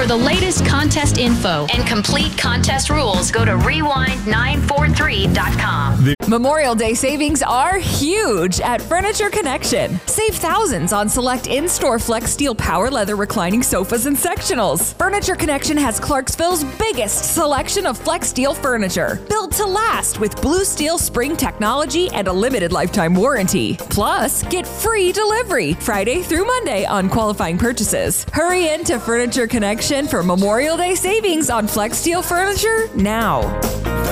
For the latest contest info and complete contest rules, go to rewind943.com. Memorial Day savings are huge at Furniture Connection. Save thousands on select in-store Flex Steel Power Leather reclining sofas and sectionals. Furniture Connection has Clarksville's biggest selection of Flex Steel furniture, built to last with Blue Steel spring technology and a limited lifetime warranty. Plus, get free delivery Friday through Monday on qualifying purchases. Hurry into Furniture Connection for Memorial Day savings on Flex Steel furniture now.